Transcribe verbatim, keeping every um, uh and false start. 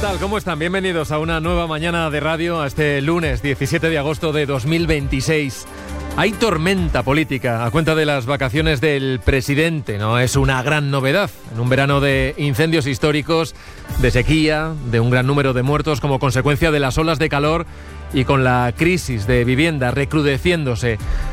tal? ¿Cómo están? Bienvenidos a una nueva mañana de radio, a este lunes diecisiete de agosto de dos mil veintiséis. Hay tormenta política a cuenta de las vacaciones del presidente. No es una gran novedad en un verano de incendios históricos, de sequía, de un gran número de muertos como consecuencia de las olas de calor y con la crisis de vivienda recrudeciéndose.